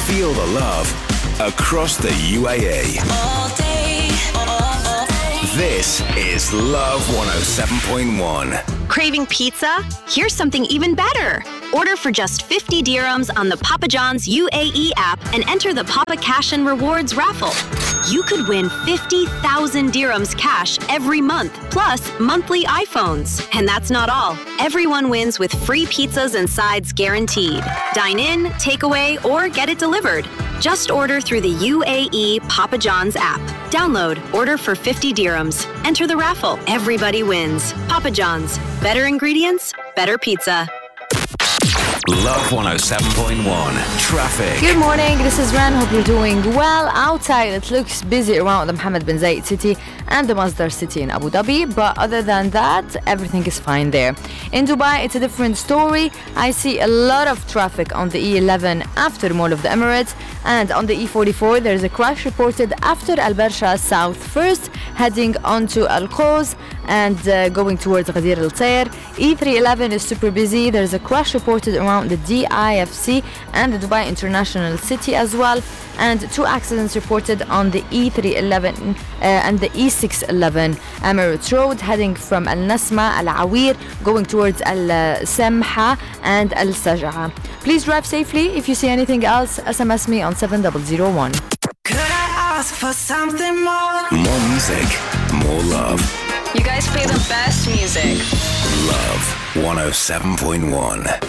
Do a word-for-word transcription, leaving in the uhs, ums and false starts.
Feel the love across the U A E. All day, all day. This is Love one oh seven point one. Craving pizza? Here's something even better. Order for just fifty dirhams on the Papa John's U A E app and enter the Papa Cash and Rewards raffle. You could win fifty thousand dirhams cash every month, plus monthly iPhones. And that's not all. Everyone wins with free pizzas and sides guaranteed. Dine in, takeaway, or get it delivered. Just order through the U A E Papa John's app. Download, order for fifty dirhams. Enter the raffle. Everybody wins. Papa John's. Better ingredients, better pizza. Love one oh seven point one. Traffic. Good morning, this is Ran. Hope you're doing well. Outside, it looks busy around the Mohammed bin Zayed city and the Masdar city in Abu Dhabi, but other than that, everything is fine there. In Dubai, it's a different story. I see a lot of traffic on the E eleven after Mall of the Emirates, and on the E forty-four, there's a crash reported after Al Barsha South first, heading onto Al Quoz and uh, going towards Ghadir Al Tair. E three eleven is super busy. There's a crash reported around the D I F C and the Dubai International City as well, and two accidents reported on the E three eleven uh, and the E six eleven Emirates Road, heading from Al Nasma, Al Awir, going towards Al Samha and Al Saj'a. Please drive safely. If you see anything else, S M S me on seven zero zero one. Could I ask for something more? More music, more love. You guys play the best music. Love one oh seven point one.